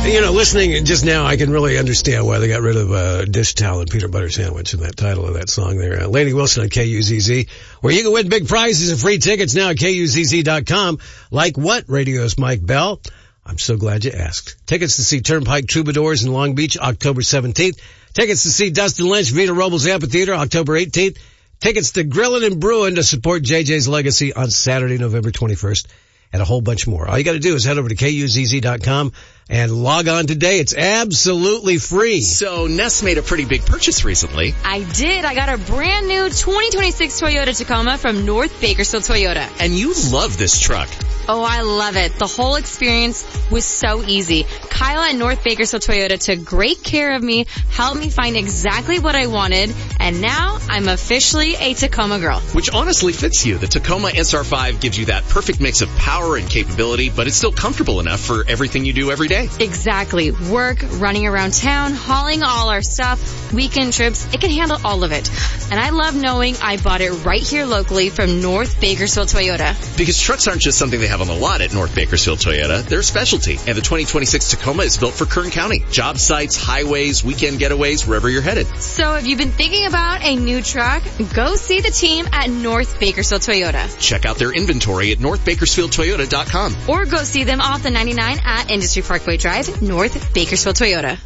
You know, listening just now, I can really understand why they got rid of dish towel and peanut butter sandwich in that title of that song there. Lady Wilson on KUZZ, where you can win big prizes and free tickets now at KUZZ.com. Like what? Radio's Mike Bell. I'm so glad you asked. Tickets to see Turnpike Troubadours in Long Beach, October 17th. Tickets to see Dustin Lynch, Vita Robles Amphitheater, October 18th. Tickets to Grillin' and Brewin' to support JJ's legacy on Saturday, November 21st. And a whole bunch more. All you got to do is head over to KUZZ.com and log on today. It's absolutely free. So Ness made a pretty big purchase recently. I did. I got a brand new 2026 Toyota Tacoma from North Bakersfield Toyota. And you love this truck. Oh, I love it. The whole experience was so easy. Kyle at North Bakersfield Toyota took great care of me, helped me find exactly what I wanted, and now I'm officially a Tacoma girl. Which honestly fits you. The Tacoma SR5 gives you that perfect mix of power and capability, but it's still comfortable enough for everything you do every day. Exactly. Work, running around town, hauling all our stuff, weekend trips, it can handle all of it. And I love knowing I bought it right here locally from North Bakersfield Toyota. Because trucks aren't just something they have on the lot at North Bakersfield Toyota. They're a specialty. And the 2026 Tacoma is built for Kern County. Job sites, highways, weekend getaways, wherever you're headed. So if you've been thinking about a new truck, go see the team at North Bakersfield Toyota. Check out their inventory at northbakersfieldtoyota.com. Or go see them off the 99 at Industry Parkway Drive, North Bakersfield Toyota.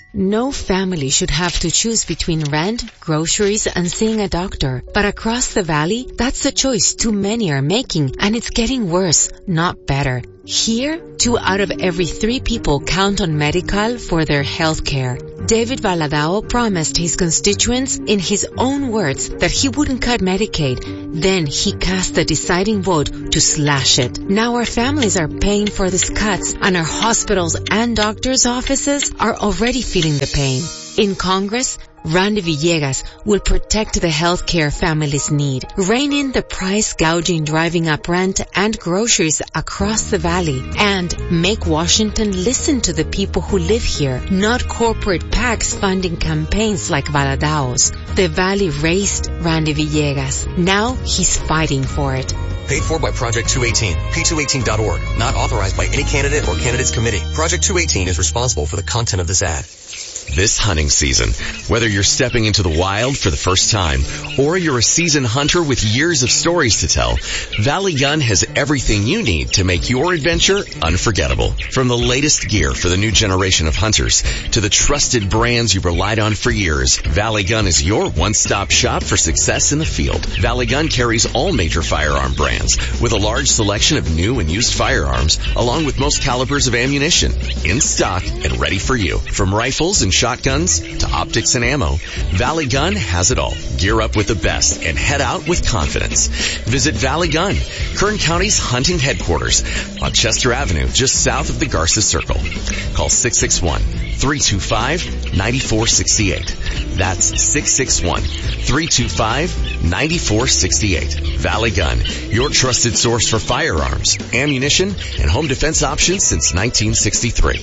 No family should have to choose between rent, groceries, and seeing a doctor. But across the valley, that's the choice too many are making, and it's getting worse, not better. Here, 2 out of every 3 people count on Medi-Cal for their health care. David Valadao promised his constituents, in his own words, that he wouldn't cut Medicaid. Then he cast the deciding vote to slash it. Now our families are paying for these cuts, and our hospitals and doctors' offices are already feeling the pain. In Congress, Randy Villegas will protect the health care families need, rein in the price gouging driving up rent and groceries across the valley, and make Washington listen to the people who live here, not corporate PACs funding campaigns like Valadao's. The valley raised Randy Villegas. Now he's fighting for it. Paid for by Project 218, P218.org. Not authorized by any candidate or candidates committee. Project 218 is responsible for the content of this ad. This hunting season, whether you're stepping into the wild for the first time or you're a seasoned hunter with years of stories to tell, Valley Gun has everything you need to make your adventure unforgettable. From the latest gear for the new generation of hunters to the trusted brands you've relied on for years, Valley Gun is your one-stop shop for success in the field. Valley Gun carries all major firearm brands with a large selection of new and used firearms along with most calibers of ammunition in stock and ready for you. From rifles and shotguns to optics and ammo, Valley Gun has it all. Gear up with the best and head out with confidence. Visit Valley Gun, Kern County's hunting headquarters on Chester Avenue, just south of the Garza Circle. Call 661-325-9468. That's 661-325-9468. Valley Gun, your trusted source for firearms, ammunition, and home defense options since 1963.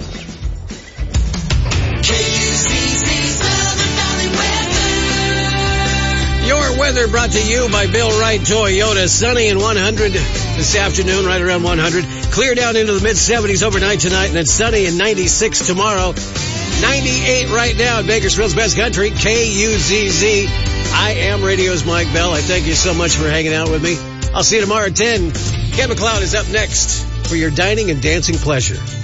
Your weather brought to you by Bill Wright Toyota. Sunny and 100 this afternoon, right around 100. Clear down into the mid-70s overnight tonight, and then sunny and 96 tomorrow. 98 right now at Bakersfield's Best Country, KUZZ. I am Radio's Mike Bell. I thank you so much for hanging out with me. I'll see you tomorrow at 10. Ken McLeod is up next for your dining and dancing pleasure.